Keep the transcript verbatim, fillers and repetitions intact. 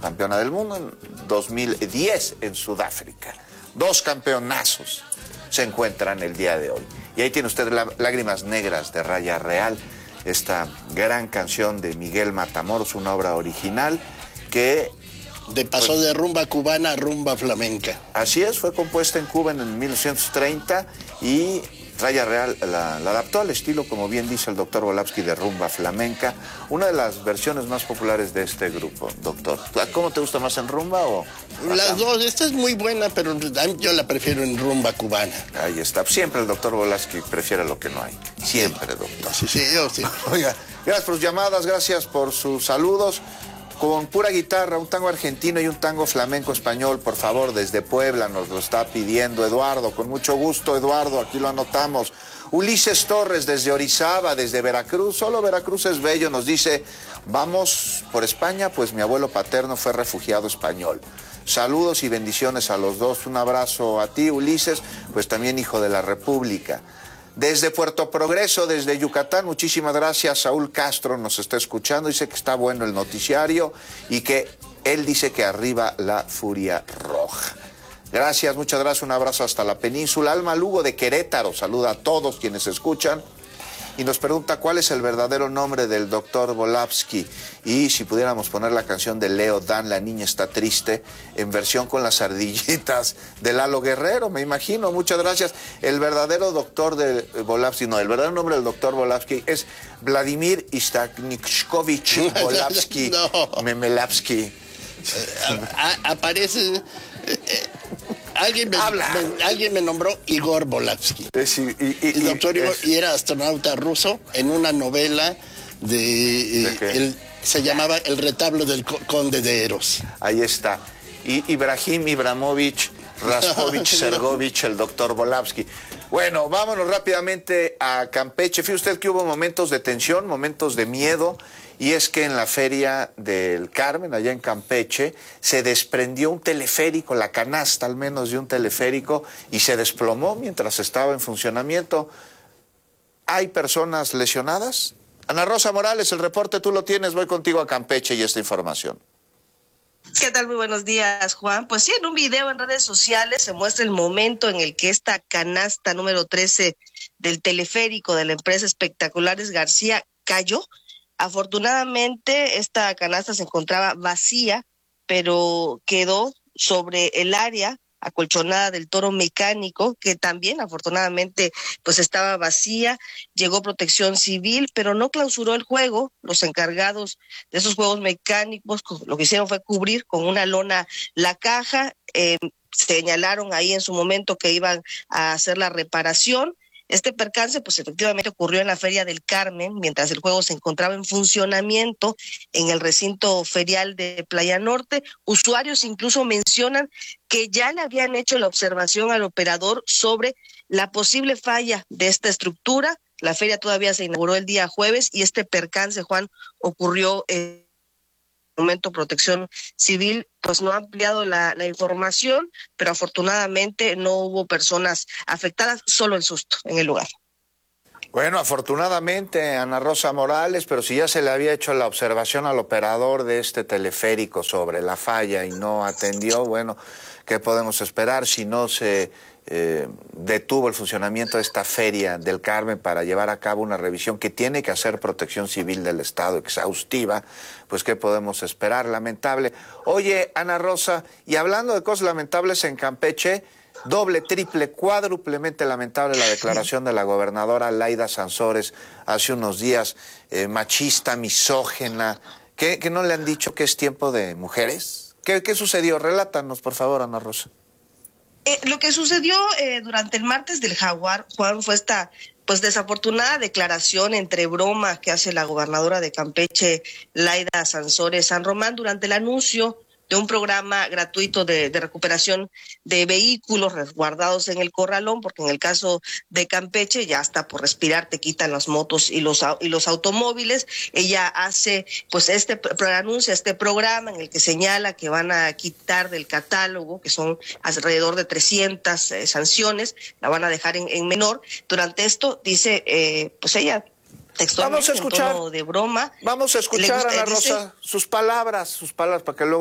campeona del mundo en dos mil diez en Sudáfrica. Dos campeonazos se encuentran el día de hoy. Y ahí tiene usted la, Lágrimas Negras de Raya Real, esta gran canción de Miguel Matamoros, una obra original que... De pasó pues, de rumba cubana a rumba flamenca. Así es, fue compuesta en Cuba en mil novecientos treinta y Raya Real la, la adaptó al estilo, como bien dice el doctor Volavsky, de rumba flamenca, una de las versiones más populares de este grupo, doctor. ¿Cómo te gusta más, en rumba o...? Las dos, esta es muy buena, pero yo la prefiero en rumba cubana. Ahí está, siempre el doctor Volavsky prefiere lo que no hay, siempre, doctor. Sí, sí, yo sí. Oiga, gracias por sus llamadas, gracias por sus saludos. Con pura guitarra, un tango argentino y un tango flamenco español, por favor, desde Puebla nos lo está pidiendo Eduardo. Con mucho gusto, Eduardo, aquí lo anotamos. Ulises Torres, desde Orizaba, desde Veracruz, solo Veracruz es bello, nos dice, vamos por España, pues mi abuelo paterno fue refugiado español. Saludos y bendiciones a los dos, un abrazo a ti, Ulises, pues también hijo de la República. Desde Puerto Progreso, desde Yucatán, muchísimas gracias. Saúl Castro nos está escuchando, dice que está bueno el noticiario y que él dice que arriba la furia roja. Gracias, muchas gracias, un abrazo hasta la península. Alma Lugo de Querétaro saluda a todos quienes escuchan y nos pregunta cuál es el verdadero nombre del doctor Volavsky y si pudiéramos poner la canción de Leo Dan, La niña está triste, en versión con las ardillitas de Lalo Guerrero, me imagino. Muchas gracias. El verdadero doctor de Volavsky, no, el verdadero nombre del doctor Volavsky es Vladimir Stanislavovich Volavsky no. Memelavsky. Eh, a, aparece... Eh, eh. Alguien me, me, alguien me nombró Igor Volavsky. Sí, y, y, el doctor y, Igor, es... y era astronauta ruso en una novela de... Eh, ¿De el, se llamaba El retablo del conde de Eros. Ahí está. Y Ibrahim Ibramovich Raskovich Sergovich, el doctor Volavsky. Bueno, vámonos rápidamente a Campeche. Fíjese usted que hubo momentos de tensión, momentos de miedo, y es que en la Feria del Carmen, allá en Campeche, se desprendió un teleférico, la canasta al menos de un teleférico, y se desplomó mientras estaba en funcionamiento. ¿Hay personas lesionadas? Ana Rosa Morales, el reporte tú lo tienes, voy contigo a Campeche y esta información. ¿Qué tal? Muy buenos días, Juan. Pues sí, en un video en redes sociales se muestra el momento en el que esta canasta número trece del teleférico de la empresa Espectaculares García cayó. Afortunadamente, esta canasta se encontraba vacía, pero quedó sobre el área acolchonada del toro mecánico, que también afortunadamente pues estaba vacía. Llegó Protección Civil, pero no clausuró el juego. Los encargados de esos juegos mecánicos lo que hicieron fue cubrir con una lona la caja. Eh, señalaron ahí en su momento que iban a hacer la reparación. Este percance, pues efectivamente ocurrió en la Feria del Carmen, mientras el juego se encontraba en funcionamiento en el recinto ferial de Playa Norte. Usuarios incluso mencionan que ya le habían hecho la observación al operador sobre la posible falla de esta estructura. La feria todavía se inauguró el día jueves y este percance, Juan, ocurrió en momento. Protección Civil pues no ha ampliado la, la información, pero afortunadamente no hubo personas afectadas, solo el susto en el lugar. Bueno, afortunadamente, Ana Rosa Morales, pero si ya se le había hecho la observación al operador de este teleférico sobre la falla y no atendió, bueno, ¿qué podemos esperar si no se eh, detuvo el funcionamiento de esta Feria del Carmen para llevar a cabo una revisión que tiene que hacer Protección Civil del Estado, exhaustiva? Pues ¿qué podemos esperar? Lamentable. Oye, Ana Rosa, y hablando de cosas lamentables en Campeche, doble, triple, cuádruplemente lamentable la declaración de la gobernadora Laida Sansores hace unos días, eh, machista, misógena. ¿Qué, ¿Que no le han dicho que es tiempo de mujeres? ¿Qué, qué sucedió? Relátanos, por favor, Ana Rosa. Eh, lo que sucedió eh, durante el martes del Jaguar, Juan, fue esta pues desafortunada declaración entre broma que hace la gobernadora de Campeche, Laida Sansores San Román, durante el anuncio de un programa gratuito de, de recuperación de vehículos resguardados en el corralón, porque en el caso de Campeche ya hasta por respirar te quitan las motos y los y los automóviles. Ella hace pues este anuncia este programa en el que señala que van a quitar del catálogo, que son alrededor de trescientas eh, sanciones, la van a dejar en, en menor. Durante esto dice, eh, pues ella textualmente, vamos a escuchar, en tono de broma. Vamos a escuchar, gusta, Ana Rosa, dice, sus palabras, sus palabras para que luego